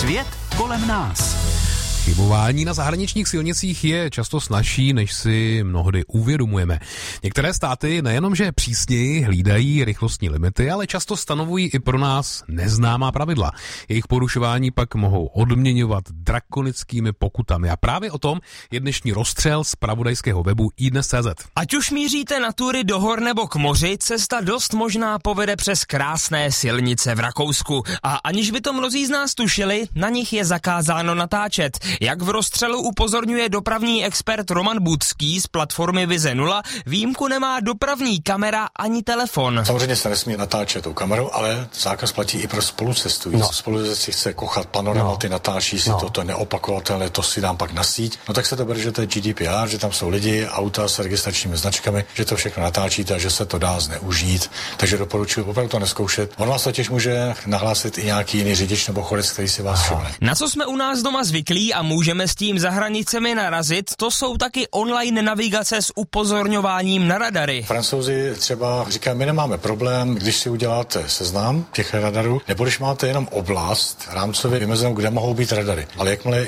Svět kolem nás. Chybování na zahraničních silnicích je často snazší, než si mnohdy uvědomujeme. Některé státy nejenom, že přísněji hlídají rychlostní limity, ale často stanovují i pro nás neznámá pravidla. Jejich porušování pak mohou odměňovat drakonickými pokutami. A právě o tom je dnešní rozstřel z pravodajského webu iDnes.cz. Ať už míříte na tury do hor nebo k moři, cesta dost možná povede přes krásné silnice v Rakousku. A aniž by to mnozí z nás tušili, na nich je zakázáno natáčet. Jak v rozstřelu upozorňuje dopravní expert Roman Budský z platformy Vize 0, výjimku nemá dopravní kamera ani telefon. Samozřejmě se nesmí natáčet tou kamerou, ale zákaz platí i pro spolucestující. No. Spolucestující chce kochat panoramaty, natáčí si to je neopakovatelné, to si dám pak na síť. No tak se to bere, že to je GDPR, že tam jsou lidi, auta s registračními značkami, že to všechno natáčíte a že se to dá zneužít. Takže doporučuji opravdu to neskoušet. On vás totiž může nahlásit i nějaký jiný řidič nebo chodec, který si vás všimne. Na co jsme u nás doma zvyklí a můžeme s tím za hranicemi narazit, to jsou taky online navigace s upozorňováním na radary. Francouzi třeba říkají, my nemáme problém, když si uděláte seznam těch radarů, nebo když máte jenom oblast rámcově vymezenou, kde mohou být radary. Ale jakmile